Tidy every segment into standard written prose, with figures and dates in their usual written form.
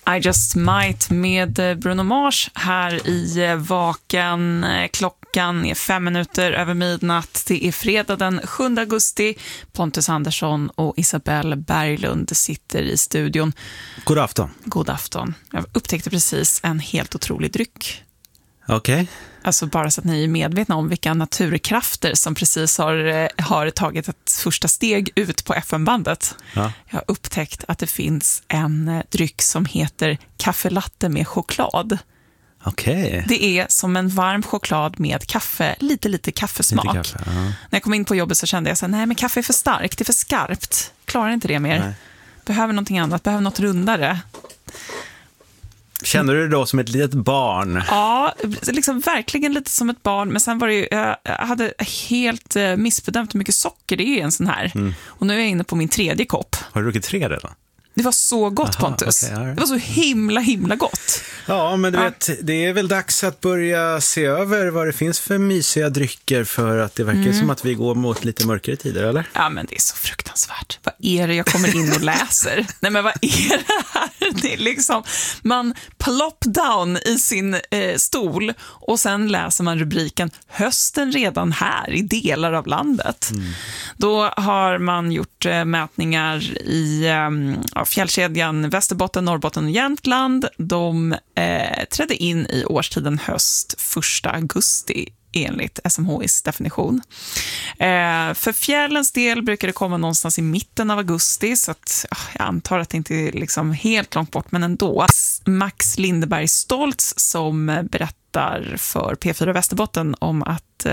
I Just Might med Bruno Mars här i Vaken. Klockan är 5 minuter över midnatt. Det är fredag den 7 augusti. Pontus Andersson och Isabelle Berglund sitter i studion. God afton. God afton. Jag upptäckte precis en helt otrolig dryck. Okej. Alltså bara så att ni är medvetna om vilka naturkrafter som precis har tagit ett första steg ut på FM-bandet. Ja. Jag har upptäckt att det finns en dryck som heter kaffelatte med choklad. Okej. Det är som en varm choklad med kaffe, lite kaffesmak. Lite kaffe, ja. När jag kom in på jobbet så kände jag så här, nej men kaffe är för starkt, det är för skarpt. Klarar inte det mer. Nej. Behöver någonting annat, behöver något rundare. Känner du dig då som ett litet barn? Ja, liksom verkligen lite som ett barn. Men sen var det ju, jag hade helt missbedömt hur mycket socker det är i en sån här. Och nu är jag inne på min 3:e kopp. Har du druckit 3 redan? Det var så gott, Pontus. Okay, det var så himla gott. Ja, men du vet, det är väl dags att börja se över vad det finns för mysiga drycker, för att det verkar som att vi går mot lite mörkare tider, eller? Ja, men det är så fruktansvärt. Vad är det jag kommer in och läser? Nej, men vad är det här? Det är liksom, man plop down i sin stol och sen läser man rubriken hösten redan här i delar av landet. Då har man gjort mätningar i fjällkedjan Västerbotten, Norrbotten och Jämtland. De trädde in i årstiden höst 1 augusti enligt SMHIs definition. För fjällens del brukar det komma någonstans i mitten av augusti, så att, jag antar att det inte är liksom helt långt bort, men ändå. Max Lindeberg Stoltz som berättar för P4 Västerbotten om att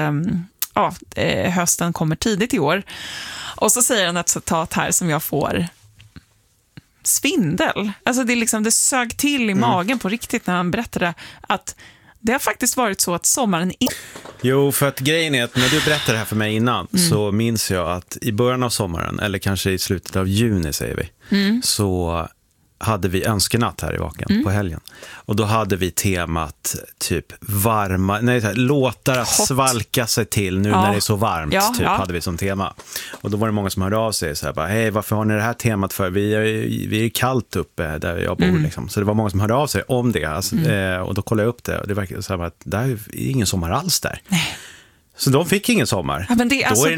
hösten kommer tidigt i år. Och så säger han ett citat här som jag får svindel. Alltså det är liksom, det sög till i magen på riktigt när han berättade att det har faktiskt varit så att sommaren... Jo, för att grejen är att när du berättade det här för mig innan så minns jag att i början av sommaren, eller kanske i slutet av juni säger vi, så hade vi önskenatt här i Vaken på helgen. Och då hade vi temat typ låtar att svalka sig till nu när det är så varmt, hade vi som tema. Och då var det många som hörde av sig så här bara, hej, varför har ni det här temat för? Vi är kallt uppe där jag bor liksom. Så det var många som hörde av sig om det. Alltså, och då kollade jag upp det och det verkar så här att det är ingen sommar alls där. Nej. Så de fick ingen sommar. Ja, men det, alltså, då är